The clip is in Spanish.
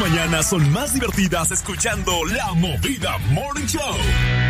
mañanas son más divertidas escuchando La Movida Morning Show.